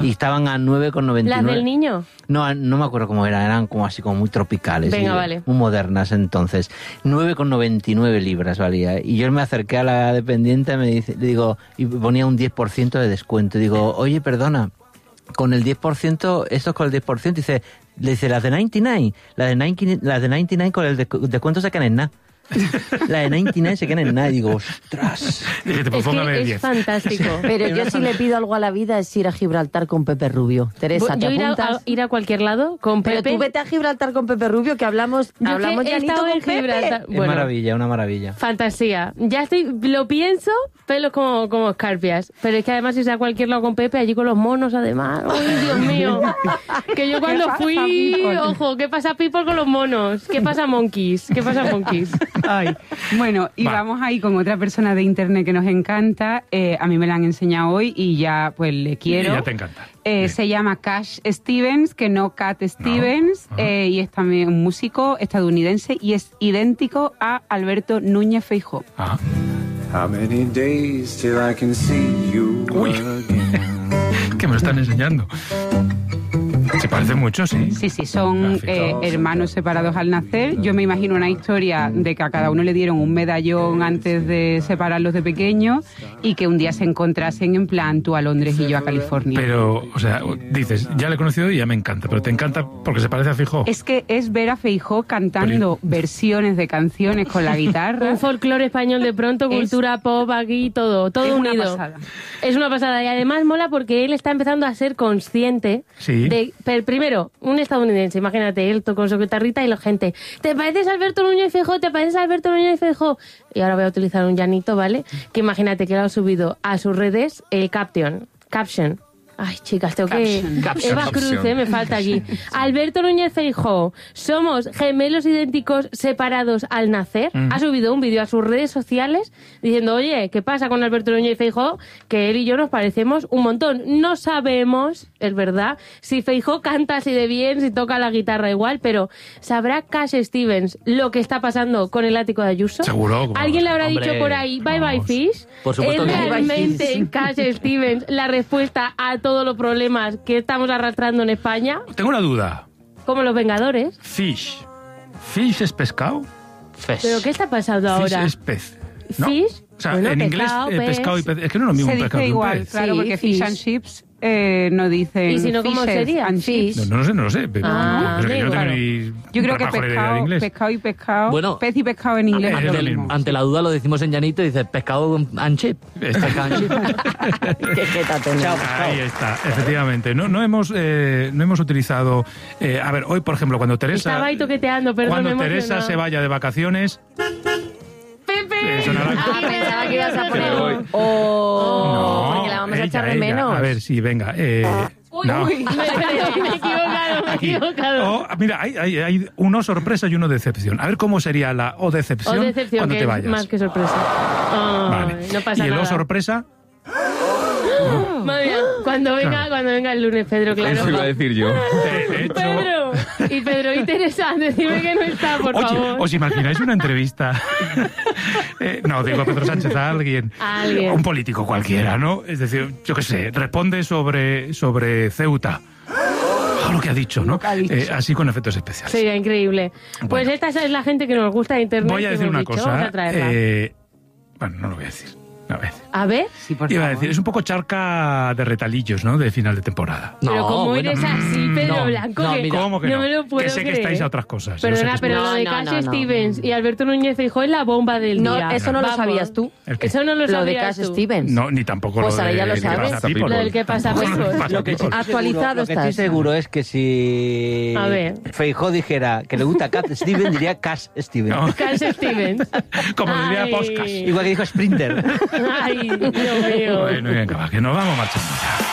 y estaban a 9,99. ¿Las del niño? No me acuerdo cómo eran como así como muy tropicales. Venga, vale. Muy modernas entonces. 9,99 libras valía. Y yo me acerqué a la dependiente le digo, y ponía un 10% de descuento. Digo, oye, perdona, con el 10%, esto es con el 10%, le dice, las de 99, las de 99 con el descuento se quedan en nada. La de 99 se queda en nada. Y digo, ostras. Es fantástico. Pero yo si le pido algo a la vida es ir a Gibraltar con Pepe Rubio. Teresa, ¿te apuntas? Ir a cualquier lado con Pepe. Pero tú vete a Gibraltar con Pepe Rubio, que hablamos ya en Gibraltar. Bueno, maravilla, una maravilla. Fantasía. Ya lo pienso, pelos como escarpias. Pero es que además si sea a cualquier lado con Pepe, allí con los monos además. ¡Ay, Dios mío! Que yo cuando fui, ojo, ¿qué pasa People con los monos? ¿Qué pasa Monkeys? Ay. Bueno, y vamos ahí con otra persona de internet que nos encanta. A mí me la han enseñado hoy y ya pues le quiero. Y ya te encanta. Se llama Cash Stevens, que no Cat Stevens, y es también un músico estadounidense y es idéntico a Alberto Núñez Feijóo. How many days till I can see you again? Que me lo están enseñando. Se parece mucho, sí. Sí, son hermanos separados al nacer. Yo me imagino una historia de que a cada uno le dieron un medallón antes de separarlos de pequeños y que un día se encontrasen en plan tú a Londres y yo a California. Pero, o sea, dices, ya le he conocido y ya me encanta, pero te encanta porque se parece a Feijóo. Es que es ver a Feijóo cantando versiones de canciones con la guitarra. Un folclore español de pronto, cultura pop aquí, todo unido. Una pasada. Es una pasada y además mola porque él está empezando a ser consciente de... Primero, un estadounidense, imagínate, él con su guitarrita y la gente, ¿te pareces a Alberto Núñez Feijóo? ¿Te pareces a Alberto Núñez Feijóo? Y ahora voy a utilizar un llanito, ¿vale? Que imagínate que lo ha subido a sus redes el caption. Ay, chicas, tengo que... Eva Cruz, me falta aquí. Alberto Núñez Feijóo, somos gemelos idénticos separados al nacer. Ha subido un vídeo a sus redes sociales diciendo, oye, ¿qué pasa con Alberto Núñez Feijóo? Que él y yo nos parecemos un montón. No sabemos, es verdad, si Feijóo canta así de bien, si toca la guitarra igual, pero ¿sabrá Cash Stevens lo que está pasando con el ático de Ayuso? Seguro. ¿Alguien le habrá dicho por ahí, bye bye fish? Por supuesto. ¿Es realmente Cash Stevens la respuesta a todos los problemas que estamos arrastrando en España? Tengo una duda. Como los Vengadores. Fish es pescado. ¿Pero qué está pasando ahora? Fish es pez, ¿no? Fish. O sea, en inglés pescado y pez. Es que no es lo mismo un pescado que un pez. Claro, porque fish and chips no dicen. ¿Y si no, cómo sería? Fish. No lo sé. Pero, yo creo que pescado y pescado. Bueno, pez y pescado en inglés es lo mismo. Ante la duda lo decimos en llanito y dices pescado and chip. Pescado and chip. Qué jeta tenemos. Ahí está, efectivamente. No hemos utilizado... a ver, hoy, por ejemplo, cuando Teresa... Estaba ahí toqueteando, perdón. Cuando Teresa se vaya de vacaciones... Pensaba que ibas a poner no, porque la vamos a echar de menos. A ver, sí, venga. Uy, me he equivocado. Mira, hay uno sorpresa y uno decepción. A ver cómo sería la o decepción cuando te vayas. Más que sorpresa. Vale. No pasa nada. ¿Y el o sorpresa? Madre mía, cuando venga el lunes, Pedro, claro. Eso iba a decir yo. De hecho... Pedro y Teresa, decime que no está, por favor. ¿Os imagináis una entrevista? No, digo a Pedro Sánchez, a alguien. Un político cualquiera, ¿no? Es decir, yo qué sé, responde sobre Ceuta. Lo que ha dicho, ¿no? Así con efectos especiales. Sería increíble. Pues esta es la gente que nos gusta de internet. Voy a decir una cosa. Vamos a traerla. Bueno, no lo voy a decir. A ver. Sí, por Iba a favor. decir, es un poco charca de retalillos, ¿no? De final de temporada. Pero como eres así, Pedro Blanco, ¿Cómo que no? No me lo puedo que sé creer. que estáis a otras cosas. Perdona, pero lo de Cash Stevens y Alberto Núñez Feijóo es la bomba del día. Eso no lo sabías tú. Eso no lo Lo de sabías Cash tú. Del No, ni tampoco pues lo ahora de ya lo ¿qué sabes. pasa, People? Lo del qué pasa, People. Lo que sí Actualizado seguro, estás. seguro es que si A ver. Feijóo dijera que le gusta Cat Stevens, diría Cash Stevens. No. Cash Stevens. Como diría Ay. Podcast. Igual que dijo Sprinter. Ay, Dios mío. Bueno, venga, va, que nos vamos marchando ya.